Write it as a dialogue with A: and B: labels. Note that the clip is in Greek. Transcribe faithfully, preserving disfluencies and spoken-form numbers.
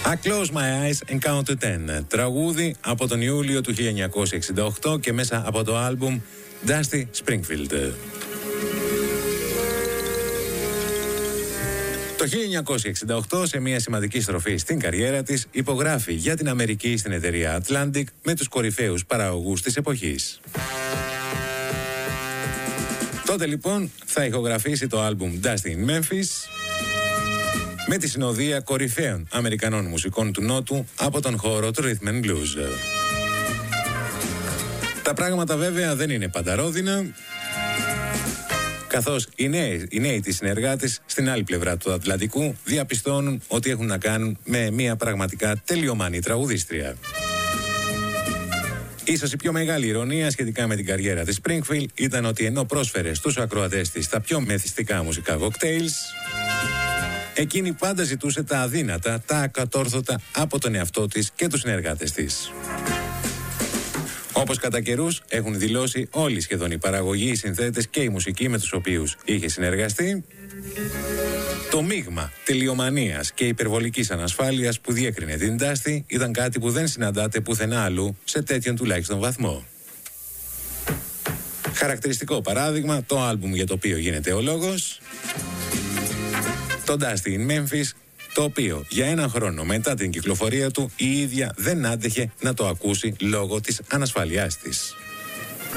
A: I Close My Eyes and Count to Ten, τραγούδι από τον Ιούλιο του χίλια εννιακόσια εξήντα οκτώ και μέσα από το άλμπουμ Dusty Springfield. Το χίλια εννιακόσια εξήντα οκτώ, σε μια σημαντική στροφή στην καριέρα της, υπογράφει για την Αμερική στην εταιρεία Atlantic με τους κορυφαίους παραγωγούς της εποχής. Τότε λοιπόν θα ηχογραφήσει το άλμπουμ Dusty in Memphis με τη συνοδεία κορυφαίων Αμερικανών μουσικών του Νότου από τον χώρο του Rhythm and Blues. Τα πράγματα βέβαια δεν είναι πανταρόδινα, καθώς οι νέοι, οι νέοι της συνεργάτες στην άλλη πλευρά του Ατλαντικού διαπιστώνουν ότι έχουν να κάνουν με μια πραγματικά τελειομανή τραγουδίστρια. Ίσως η πιο μεγάλη ηρωνία σχετικά με την καριέρα της Springfield ήταν ότι ενώ πρόσφερε στους ακροατές της τα πιο μεθυστικά μουσικά cocktails, εκείνη πάντα ζητούσε τα αδύνατα, τα ακατόρθωτα από τον εαυτό της και τους συνεργάτες της. Όπως κατά καιρούς έχουν δηλώσει όλοι σχεδόν οι παραγωγοί, οι συνθέτες και οι μουσικοί με τους οποίους είχε συνεργαστεί, το μείγμα τελειομανίας και υπερβολικής ανασφάλειας που διέκρινε την Dusty ήταν κάτι που δεν συναντάται πουθενά αλλού σε τέτοιον τουλάχιστον βαθμό. Χαρακτηριστικό παράδειγμα, το άλμπουμ για το οποίο γίνεται ο λόγος, το Dusty in Memphis, το οποίο για ένα χρόνο μετά την κυκλοφορία του η ίδια δεν άντεχε να το ακούσει λόγω της ανασφαλειάς της.